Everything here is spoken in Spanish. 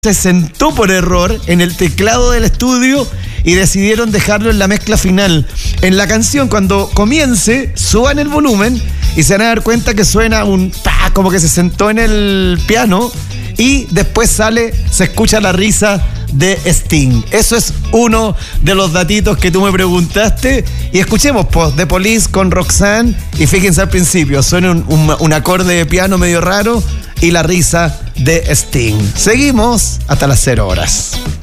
se sentó por error en el teclado del estudio y decidieron dejarlo en la mezcla final. En la canción, cuando comience, suban el volumen y se van a dar cuenta que suena un ta, como que se sentó en el piano, y después se escucha la risa de Sting. Eso es uno de los datitos que tú me preguntaste. Y escuchemos The Police con Roxanne, y fíjense al principio, suena un acorde de piano medio raro y la risa de Sting. Seguimos hasta las 0 horas.